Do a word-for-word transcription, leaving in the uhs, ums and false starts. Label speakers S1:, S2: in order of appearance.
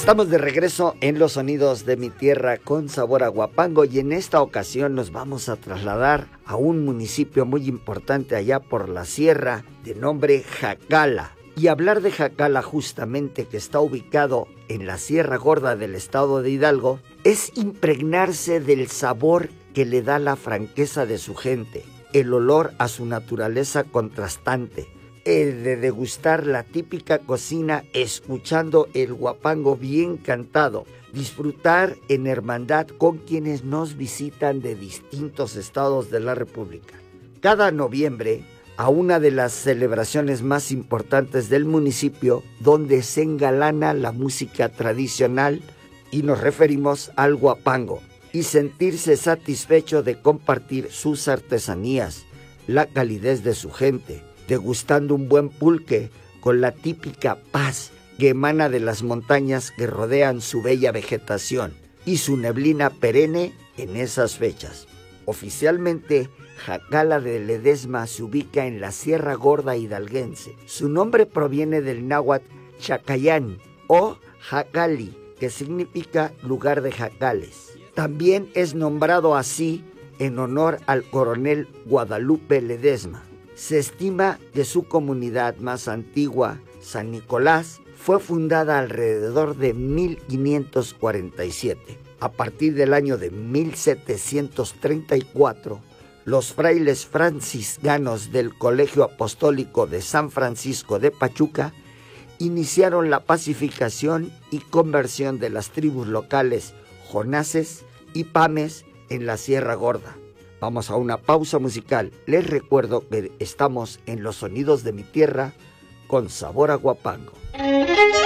S1: Estamos de regreso en los sonidos de mi tierra con sabor a Huapango, y en esta ocasión nos vamos a trasladar a un municipio muy importante allá por la sierra de nombre Jacala. Y hablar de Jacala, justamente, que está ubicado en la Sierra Gorda del estado de Hidalgo, es impregnarse del sabor que le da la franqueza de su gente, el olor a su naturaleza contrastante, el de degustar la típica cocina escuchando el huapango bien cantado, disfrutar en hermandad con quienes nos visitan de distintos estados de la República. Cada noviembre, a una de las celebraciones más importantes del municipio, donde se engalana la música tradicional, y nos referimos al huapango, y sentirse satisfecho de compartir sus artesanías, la calidez de su gente, degustando un buen pulque con la típica paz que emana de las montañas que rodean su bella vegetación y su neblina perenne en esas fechas. Oficialmente, Jacala de Ledesma se ubica en la Sierra Gorda hidalguense. Su nombre proviene del náhuatl Chacayán o Jacali, que significa lugar de jacales. También es nombrado así en honor al coronel Guadalupe Ledesma. Se estima que su comunidad más antigua, San Nicolás, fue fundada alrededor de mil quinientos cuarenta y siete. A partir del año de mil setecientos treinta y cuatro, los frailes franciscanos del Colegio Apostólico de San Francisco de Pachuca iniciaron la pacificación y conversión de las tribus locales jonases y pames en la Sierra Gorda. Vamos a una pausa musical. Les recuerdo que estamos en los sonidos de mi tierra con sabor a Huapango.